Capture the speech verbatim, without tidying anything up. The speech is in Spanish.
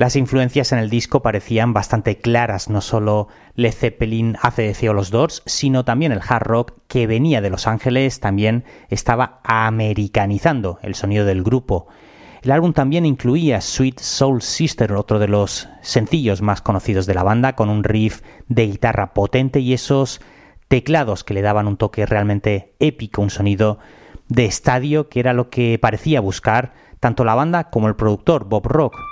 Las influencias en el disco parecían bastante claras, no solo Led Zeppelin, A C D C o los Doors, sino también el hard rock que venía de Los Ángeles también estaba americanizando el sonido del grupo. El álbum también incluía Sweet Soul Sister, otro de los sencillos más conocidos de la banda, con un riff de guitarra potente y esos teclados que le daban un toque realmente épico, un sonido de estadio que era lo que parecía buscar tanto la banda como el productor Bob Rock.